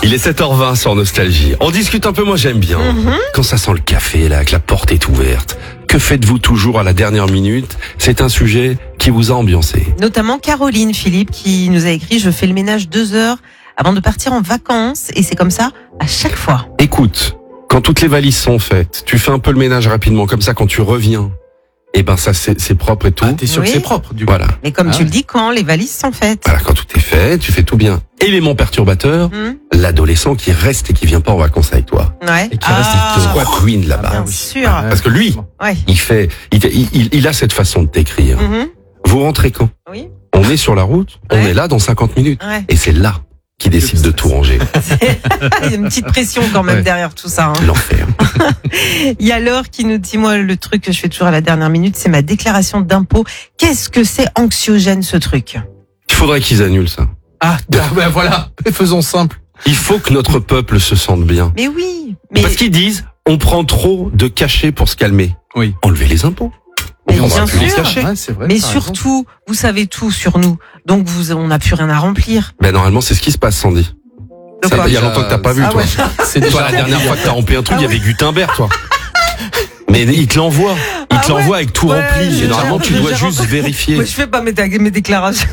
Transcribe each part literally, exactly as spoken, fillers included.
Il est sept heures vingt sur Nostalgie. On discute un peu, moi j'aime bien. Mm-hmm. Quand ça sent le café, là, que la porte est ouverte. Que faites-vous toujours à la dernière minute? C'est un sujet qui vous a ambiancé. Notamment Caroline, Philippe, qui nous a écrit « Je fais le ménage deux heures avant de partir en vacances » et c'est comme ça à chaque fois. Écoute, quand toutes les valises sont faites, tu fais un peu le ménage rapidement, comme ça quand tu reviens, eh ben ça c'est, c'est propre et tout. Ah, t'es sûr oui. que c'est propre du coup. Voilà. Mais comme ah, tu ouais. le dis, quand les valises sont faites. Voilà, quand tout est fait, tu fais tout bien. Élément perturbateur, Mmh. l'adolescent qui reste et qui vient pas en vacances avec toi. Ouais. Et qui ah, reste Squat ruine là-bas. bien oui. sûr. Ah, Parce que lui, Ouais. il fait, il, il, il a cette façon de t'écrire. Mhm. Vous rentrez quand? Oui. On est sur la route, on Ouais. est là dans cinquante minutes. Ouais. Et c'est là qu'il décide de tout ranger. Il y a une petite pression quand même Ouais. derrière tout ça. Hein. L'enfer. Il y a Laure qui nous dit, moi, le truc que je fais toujours à la dernière minute, c'est ma déclaration d'impôt. Qu'est-ce que c'est anxiogène, ce truc? Il faudrait qu'ils annulent ça. Ah, ben voilà, faisons simple. Il faut que notre peuple se sente bien. Mais oui. Mais, Parce qu'ils disent, on prend trop de cachets pour se calmer. Oui. Enlevez les impôts. mais On va bien plus les sûr. cacher. Ouais, c'est vrai, Mais t'as raison. surtout, vous savez tout sur nous. Donc, vous, on n'a plus rien à remplir. Ben normalement, c'est ce qui se passe, Sandy. De Ça, quoi il y a longtemps que t'as pas vu, Ah toi. ouais. C'est Toi, déjà la dernière fois que t'as rempli un truc, Ah il y avait Gutenberg, toi. Mais il te l'envoie. Il te Ah l'envoie ouais. avec tout Ouais, rempli. j'ai Et normalement, déjà- tu dois j'ai juste rempli. vérifier. Moi, je fais pas mes, mes déclarations.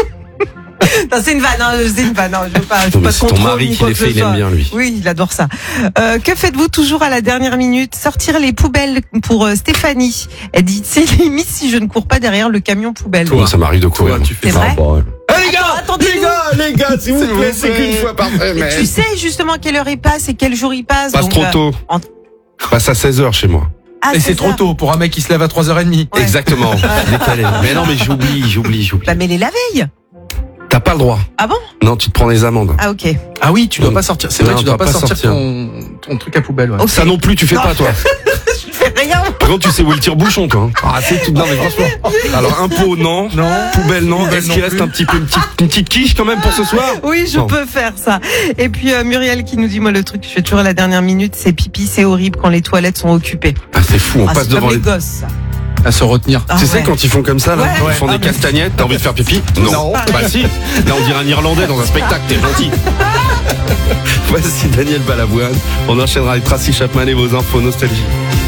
Non, c'est une vanne, hein, c'est une vanne. Non, je veux pas, je veux Non, mais pas de c'est ton contrôle mari ni qui quoi les que fait, ce il aime soit. bien, lui. Oui, il adore ça. Euh, que faites-vous toujours à la dernière minute? Sortir les poubelles pour euh, Stéphanie. Elle dit, c'est limite si je ne cours pas derrière le camion poubelle. Moi, ça m'arrive de courir. Toi, tu fais C'est vrai? Eh les gars, Attendez-nous. les gars, les gars, s'il vous plaît, c'est qu'une fois par Mais semaine. tu sais justement à quelle heure il passe et quel jour il passe. Passe donc, trop euh, tôt. en- Passe à seize heures chez moi. ah, Et c'est trop ça. tôt pour un mec qui se lève à trois heures trente. Ouais. Exactement. Décalé. Mais non, mais j'oublie, j'oublie, j'oublie. Bah, mais les la veille. T'as pas le droit. Ah bon? Non, tu te prends des amendes. Ah, ok. Ah oui, tu dois Non. pas sortir. C'est vrai, Non, tu dois tu pas, dois pas sortir, sortir. Ton, ton truc à poubelle. Ouais. Ok. Ça non plus, tu fais Non. pas, toi. Je fais rien. Par contre, tu sais où est le tire-bouchon, toi. hein. Ah, c'est tout. Non, mais franchement. Alors, impôt, non. Non. Poubelle, non. Poubelle, Est-ce non qu'il reste plus. un petit peu, une petite, une petite quiche quand même pour ce soir? Oui, je Non. peux faire ça. Et puis euh, Muriel qui nous dit, moi le truc que je fais toujours à la dernière minute, c'est pipi, c'est horrible quand les toilettes sont occupées. Ah, c'est fou. On Ah, passe c'est comme devant les les. gosses. ça. À se retenir. Ah, Tu sais ouais. quand ils font comme ça là, Ouais. ils font Ouais. des Ah, mais- castagnettes, t'as envie de faire pipi? Non. Non. Bah si. Là on dirait un Irlandais dans un spectacle, t'es gentil. Voici Daniel Balavoine. On enchaînera avec Tracy Chapman et vos infos nostalgie.